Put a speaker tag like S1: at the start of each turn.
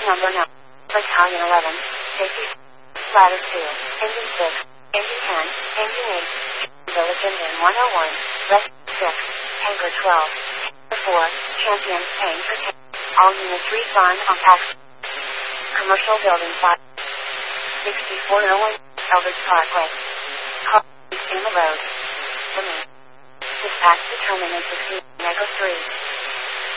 S1: Number 9. Battalion 11. Safety. Ladder 2. Engine 6. Engine 10. Engine 8. Village Engine 101. Rest 6. Tanker 12. Tanker 4. Champion. Tanker 10. All units respond on pack. Commercial Building 5. 6401. Eldridge Parkway. Car. In the road. Dispatch to terminal 16. Mega 3.